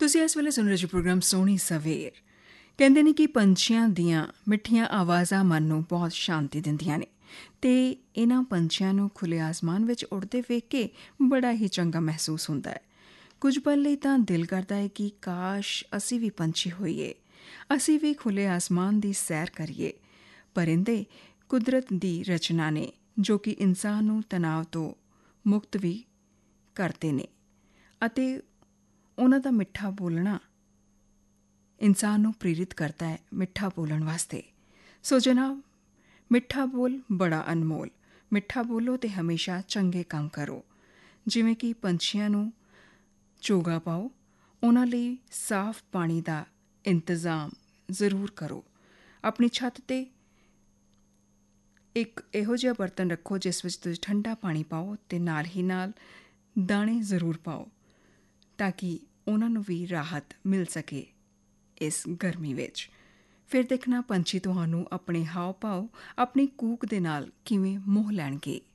ਤੁਸੀਂ ਇਸ ਵੇਲੇ ਸੁਣ ਰਹੇ ਜੀ ਪ੍ਰੋਗਰਾਮ ਸੋਹਣੀ ਸਵੇਰ। ਕਹਿੰਦੇ ਨੇ ਕਿ ਪੰਛੀਆਂ ਦੀਆਂ ਮਿੱਠੀਆਂ ਆਵਾਜ਼ਾਂ ਮਨ ਨੂੰ ਬਹੁਤ ਸ਼ਾਂਤੀ ਦਿੰਦੀਆਂ ਨੇ ਅਤੇ ਇਹਨਾਂ ਪੰਛੀਆਂ ਨੂੰ ਖੁੱਲ੍ਹੇ ਆਸਮਾਨ ਵਿੱਚ ਉੱਡਦੇ ਵੇਖ ਕੇ ਬੜਾ ਹੀ ਚੰਗਾ ਮਹਿਸੂਸ ਹੁੰਦਾ ਹੈ। ਕੁਝ ਪਲ ਲਈ ਤਾਂ ਦਿਲ ਕਰਦਾ ਹੈ ਕਿ ਕਾਸ਼ ਅਸੀਂ ਵੀ ਪੰਛੀ ਹੋਈਏ, ਅਸੀਂ ਵੀ ਖੁੱਲ੍ਹੇ ਆਸਮਾਨ ਦੀ ਸੈਰ ਕਰੀਏ। ਪਰਿੰਦੇ ਕੁਦਰਤ ਦੀ ਰਚਨਾ ਨੇ ਜੋ ਕਿ ਇਨਸਾਨ ਨੂੰ ਤਣਾਅ ਤੋਂ ਮੁਕਤ ਵੀ ਕਰਦੇ ਨੇ ਅਤੇ ਉਹਨਾਂ ਦਾ ਮਿੱਠਾ ਬੋਲਣਾ ਇਨਸਾਨ ਨੂੰ ਪ੍ਰੇਰਿਤ ਕਰਦਾ ਹੈ ਮਿੱਠਾ ਬੋਲਣ ਵਾਸਤੇ। ਸੋ ਜਨਾਬ, ਮਿੱਠਾ ਬੋਲ ਬੜਾ ਅਨਮੋਲ, ਮਿੱਠਾ ਬੋਲੋ ਅਤੇ ਹਮੇਸ਼ਾ ਚੰਗੇ ਕੰਮ ਕਰੋ। ਜਿਵੇਂ ਕਿ ਪੰਛੀਆਂ ਨੂੰ ਚੋਗਾ ਪਾਓ, ਉਹਨਾਂ ਲਈ ਸਾਫ਼ ਪਾਣੀ ਦਾ ਇੰਤਜ਼ਾਮ ਜ਼ਰੂਰ ਕਰੋ। ਆਪਣੀ ਛੱਤ 'ਤੇ ਇੱਕ ਇਹੋ ਜਿਹਾ ਬਰਤਨ ਰੱਖੋ ਜਿਸ ਵਿੱਚ ਤੁਸੀਂ ਠੰਡਾ ਪਾਣੀ ਪਾਓ ਅਤੇ ਨਾਲ ਹੀ ਨਾਲ ਦਾਣੇ ਜ਼ਰੂਰ ਪਾਓ ਤਾਂ ਕਿ ਉਹਨਾਂ ਨੂੰ ਵੀ ਰਾਹਤ ਮਿਲ ਸਕੇ ਇਸ ਗਰਮੀ ਵਿੱਚ। ਫਿਰ ਦੇਖਣਾ ਪੰਛੀ ਤੁਹਾਨੂੰ ਆਪਣੇ ਹਾਵ ਭਾਵ, ਆਪਣੀ ਕੂਕ ਦੇ ਨਾਲ ਕਿਵੇਂ ਮੋਹ ਲੈਣਗੇ।